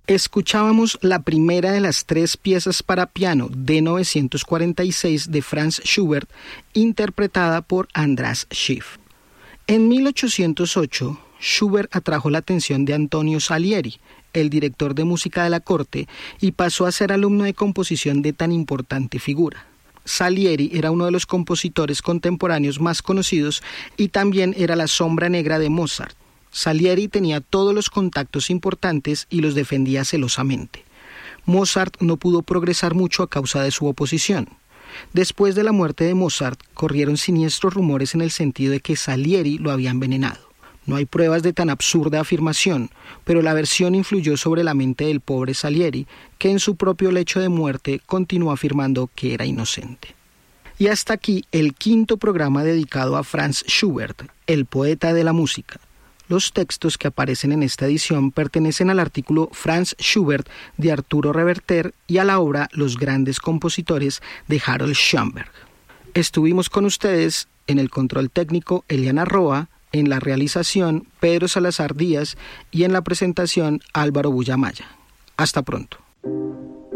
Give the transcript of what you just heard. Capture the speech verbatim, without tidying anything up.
Escuchábamos la primera de las tres piezas para piano de novecientos cuarenta y seis de Franz Schubert, interpretada por András Schiff. En mil ochocientos ocho, Schubert atrajo la atención de Antonio Salieri, el director de música de la corte, y pasó a ser alumno de composición de tan importante figura. Salieri era uno de los compositores contemporáneos más conocidos y también era la sombra negra de Mozart. Salieri tenía todos los contactos importantes y los defendía celosamente. Mozart no pudo progresar mucho a causa de su oposición. Después de la muerte de Mozart, corrieron siniestros rumores en el sentido de que Salieri lo había envenenado. No hay pruebas de tan absurda afirmación, pero la versión influyó sobre la mente del pobre Salieri, que en su propio lecho de muerte continuó afirmando que era inocente. Y hasta aquí el quinto programa dedicado a Franz Schubert, el poeta de la música. Los textos que aparecen en esta edición pertenecen al artículo Franz Schubert de Arturo Reverter y a la obra Los grandes compositores de Harold Schoenberg. Estuvimos con ustedes en el control técnico Eliana Roa, en la realización Pedro Salazar Díaz y en la presentación Álvaro Bullamaya. Hasta pronto.